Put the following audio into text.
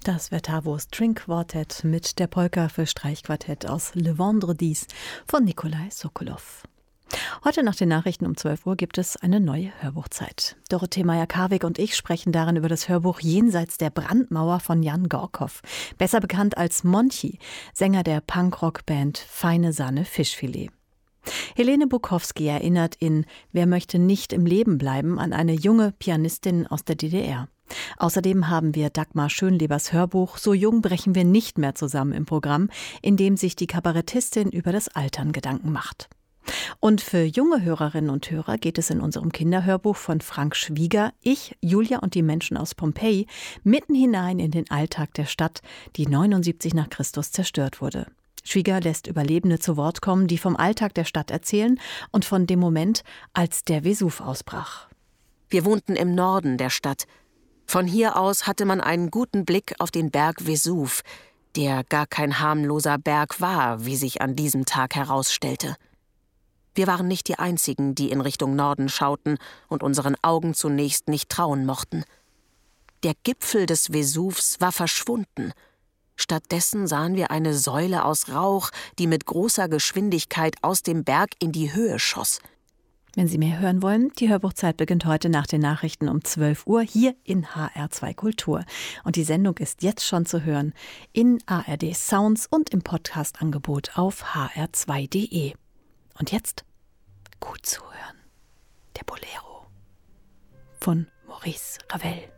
Das Vertavo String Quartet mit der Polka für Streichquartett aus Le Vendredis von Nikolai Sokolow. Heute nach den Nachrichten um 12 Uhr gibt es eine neue Hörbuchzeit. Dorothee Meyer-Karwig und ich sprechen darin über das Hörbuch Jenseits der Brandmauer von Jan Gorkow, besser bekannt als Monchi, Sänger der Punkrock-Band Feine Sahne Fischfilet. Helene Bukowski erinnert in Wer möchte nicht im Leben bleiben an eine junge Pianistin aus der DDR. Außerdem haben wir Dagmar Schönlebers Hörbuch So jung brechen wir nicht mehr zusammen im Programm, in dem sich die Kabarettistin über das Altern Gedanken macht. Und für junge Hörerinnen und Hörer geht es in unserem Kinderhörbuch von Frank Schwieger, Ich, Julia und die Menschen aus Pompeji, mitten hinein in den Alltag der Stadt, die 79 nach Christus zerstört wurde. Schwieger lässt Überlebende zu Wort kommen, die vom Alltag der Stadt erzählen und von dem Moment, als der Vesuv ausbrach. Wir wohnten im Norden der Stadt. Von hier aus hatte man einen guten Blick auf den Berg Vesuv, der gar kein harmloser Berg war, wie sich an diesem Tag herausstellte. Wir waren nicht die Einzigen, die in Richtung Norden schauten und unseren Augen zunächst nicht trauen mochten. Der Gipfel des Vesuvs war verschwunden. Stattdessen sahen wir eine Säule aus Rauch, die mit großer Geschwindigkeit aus dem Berg in die Höhe schoss. Wenn Sie mehr hören wollen, die Hörbuchzeit beginnt heute nach den Nachrichten um 12 Uhr hier in HR2 Kultur. Und die Sendung ist jetzt schon zu hören in ARD Sounds und im Podcast-Angebot auf hr2.de. Und jetzt gut zuhören. Der Bolero von Maurice Ravel.